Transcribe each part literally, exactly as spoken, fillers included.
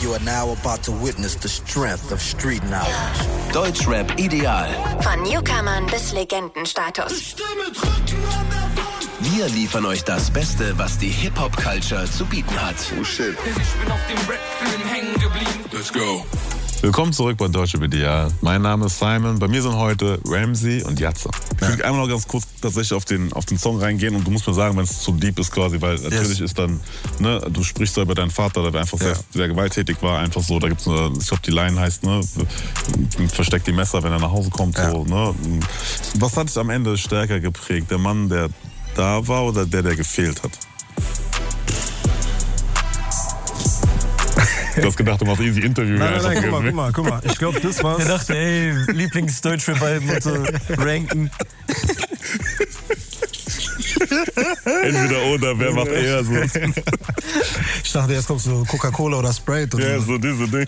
You are now about to witness the strength of street knowledge. Deutschrap ideal. Von Newcomern bis Legendenstatus. Wir liefern euch das Beste, was die Hip-Hop-Culture zu bieten hat. Oh shit. Ich bin auf dem Rap-Film hängen geblieben. Let's go. Willkommen zurück bei Deutschrap Ideal. Mein Name ist Simon. Bei mir sind heute Ramsey und Yatza. Ich will einmal noch ganz kurz tatsächlich auf den, auf den Song reingehen und du musst mir sagen, wenn es zu deep ist quasi, weil natürlich yes. ist dann, ne, du sprichst da über deinen Vater, der einfach ja. sehr, sehr gewalttätig war, einfach so, da gibt's eine, ich glaube die Line heißt, ne, versteckt die Messer, wenn er nach Hause kommt, ja. so, ne. Was hat dich am Ende stärker geprägt? Der Mann, der da war oder der, der gefehlt hat? Du hast gedacht, du machst easy Interview. Nein, nein, nein, guck mal, guck mal, guck mal. Ich glaube, das war's. Er dachte, ey, Lieblingsdeutschrap-Alben und so ranken. Entweder oder, wer macht eher so? Ich dachte, jetzt kommt so Coca-Cola oder Sprite. Oder ja, so diese Ding.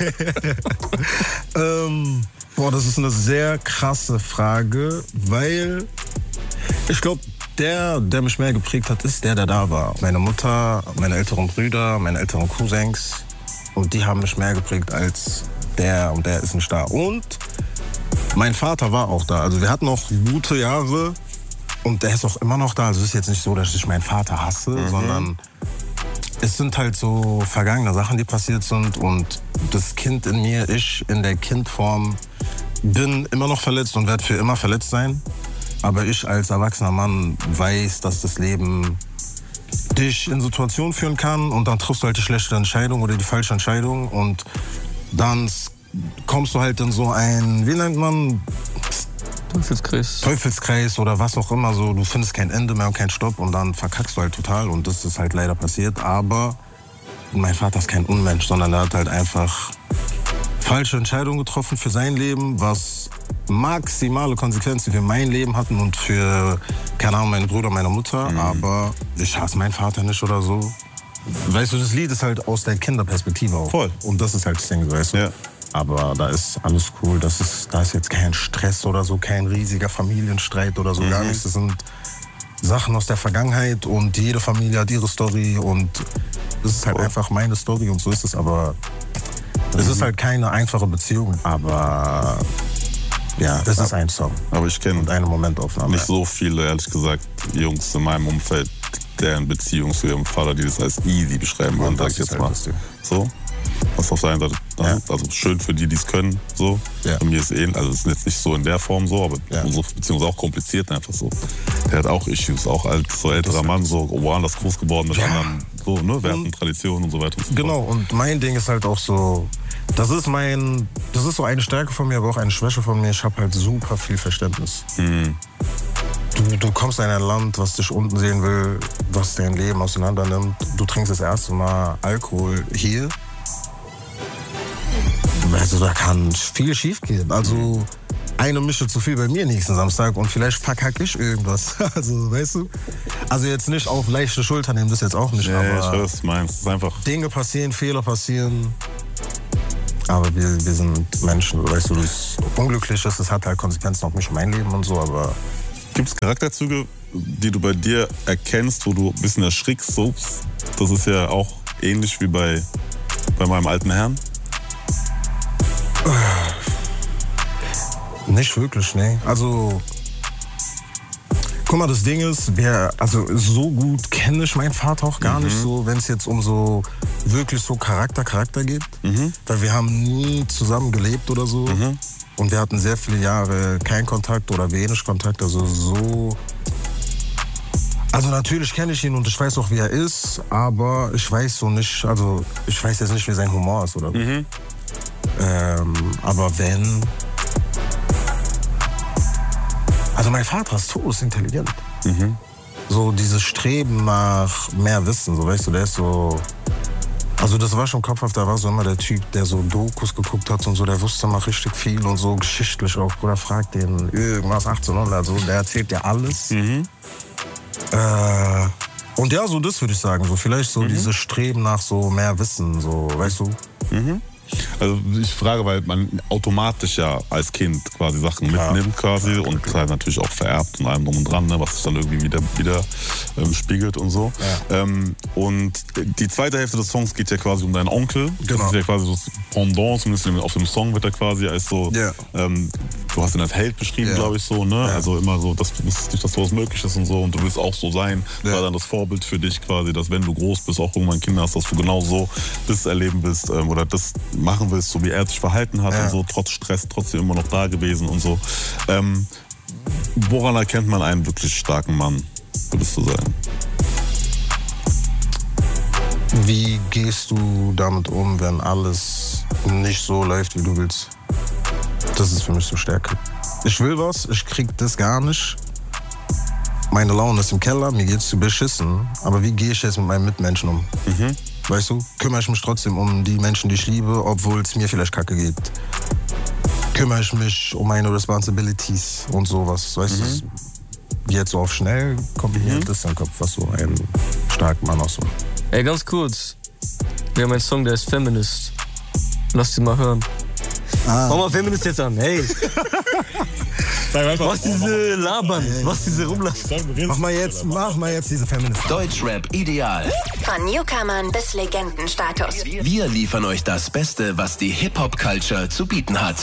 ähm, boah, das ist eine sehr krasse Frage, weil ich glaube, der, der mich mehr geprägt hat, ist der, der da war. Meine Mutter, meine älteren Brüder, meine älteren Cousins. Und die haben mich mehr geprägt als der und der ist nicht da. Und mein Vater war auch da. Also wir hatten noch gute Jahre und der ist auch immer noch da. Also es ist jetzt nicht so, dass ich meinen Vater hasse, mhm. sondern es sind halt so vergangene Sachen, die passiert sind. Und das Kind in mir, ich in der Kindform, bin immer noch verletzt und werde für immer verletzt sein. Aber ich als erwachsener Mann weiß, dass das Leben dich in Situationen führen kann und dann triffst du halt die schlechte Entscheidung oder die falsche Entscheidung und dann kommst du halt in so ein, wie nennt man? Teufelskreis. Teufelskreis oder was auch immer, so, du findest kein Ende mehr und keinen Stopp und dann verkackst du halt total und das ist halt leider passiert, aber mein Vater ist kein Unmensch, sondern er hat halt einfach falsche Entscheidungen getroffen für sein Leben, was maximale Konsequenzen für mein Leben hatten und für, keine Ahnung, meine Brüder, meine Mutter. Mhm. Aber ich hasse meinen Vater nicht oder so. Weißt du, das Lied ist halt aus der Kinderperspektive auch. Voll. Und das ist halt das Ding, weißt du. Ja. Aber da ist alles cool. Das ist, da ist jetzt kein Stress oder so, kein riesiger Familienstreit oder so, mhm. gar nichts. Das sind Sachen aus der Vergangenheit und jede Familie hat ihre Story und das ist halt oh. einfach meine Story und so ist es. Aber mhm. es ist halt keine einfache Beziehung. Aber ja, das ist ein Song. Aber ich kenne eine Momentaufnahme. Nicht so viele, ehrlich gesagt, Jungs in meinem Umfeld, deren Beziehung zu ihrem Vater, die das als easy beschreiben würden, sag ich jetzt mal. So, was auf der einen Seite, ja. also schön für die, die es können, so. Ja. Bei mir ist ähnlich, also es ist jetzt nicht so in der Form so, aber ja. unsere Beziehung ist auch kompliziert einfach so. Der hat auch Issues, auch als so älterer Mann, so woanders groß geworden mit ja. anderen, so, ne, Werten, Traditionen und so weiter und so Genau, fort. Und mein Ding ist halt auch so, das ist mein, das ist so eine Stärke von mir, aber auch eine Schwäche von mir. Ich habe halt super viel Verständnis. Mhm. Du, du kommst in ein Land, was dich unten sehen will, was dein Leben auseinander nimmt. Du trinkst das erste Mal Alkohol hier. Also da kann viel schief gehen. Also eine Mische zu viel bei mir nächsten Samstag und vielleicht verkacke ich irgendwas. Also, weißt du? Also jetzt nicht auf leichte Schulter nehmen, das jetzt auch nicht. Ja, aber ich weiß, was du meinst. Es ist einfach Dinge passieren, Fehler passieren. Aber wir, wir sind Menschen, weißt du, das Unglückliche ist, das hat halt Konsequenzen auf mich und mein Leben und so, aber... Gibt es Charakterzüge, die du bei dir erkennst, wo du ein bisschen erschrickst, so, das ist ja auch ähnlich wie bei, bei meinem alten Herrn? Nicht wirklich, ne. Also, guck mal, das Ding ist, wir, also so gut kenne ich meinen Vater auch gar mhm. nicht so, wenn es jetzt um so wirklich so Charakter, Charakter geht. Mhm. Weil wir haben nie zusammen gelebt oder so. Mhm. Und wir hatten sehr viele Jahre keinen Kontakt oder wenig Kontakt, also so... Also natürlich kenne ich ihn und ich weiß auch, wie er ist, aber ich weiß so nicht, also ich weiß jetzt nicht, wie sein Humor ist oder so. Mhm. Ähm, aber wenn... Also mein Vater ist todesintelligent. Mhm. So dieses Streben nach mehr Wissen, so weißt du, der ist so... Also das war schon kopfhaft, da war so immer der Typ, der so Dokus geguckt hat und so, der wusste mal richtig viel und so geschichtlich auch. Oder fragt den irgendwas achtzehnhundert, so, der erzählt ja alles. Mhm. Äh, und ja, so das würde ich sagen, so vielleicht so mhm. dieses Streben nach so mehr Wissen, so, weißt du. Mhm. Also ich frage, weil man automatisch ja als Kind quasi Sachen mitnimmt quasi ja, und halt natürlich auch vererbt und allem drum und dran, ne, was sich dann irgendwie wieder, wieder ähm, spiegelt und so. Ja. Ähm, und die zweite Hälfte des Songs geht ja quasi um deinen Onkel. Genau. Das ist ja quasi so das Pendant, zumindest auf dem Song wird er quasi als so, ja. ähm, du hast ihn als Held beschrieben, ja. glaube ich so, ne? Ja. Also immer so, dass, dass, dass sowas möglich ist und so und du willst auch so sein. Das ja. war dann das Vorbild für dich quasi, dass wenn du groß bist, auch irgendwann Kinder hast, dass du genau so das erleben willst ähm, oder das machen willst, so wie er sich verhalten hat ja. und so, trotz Stress, trotzdem immer noch da gewesen und so. Ähm, woran erkennt man einen wirklich starken Mann, würdest du sagen? Wie gehst du damit um, wenn alles nicht so läuft, wie du willst? Das ist für mich so Stärke. Ich will was, ich krieg das gar nicht. Meine Laune ist im Keller, mir geht's zu beschissen. Aber wie gehe ich jetzt mit meinen Mitmenschen um? Mhm. Weißt du, kümmere ich mich trotzdem um die Menschen, die ich liebe, obwohl es mir vielleicht kacke geht. Kümmere ich mich um meine Responsibilities und sowas. Weißt mhm. du, jetzt so auf schnell kommt mir mhm. das in den Kopf, was so ein starker Mann ausmacht. Ey, ganz kurz. Wir haben einen Song, der ist Feminist. Lass den mal hören. Ah. Mach mal Feminist jetzt an, hey. Was diese labern, was diese rumlassen. Mach mal jetzt, mach mal jetzt diese Feminist. Deutschrap ideal. Von Newcomern bis Legendenstatus. Wir liefern euch das Beste, was die Hip-Hop-Culture zu bieten hat.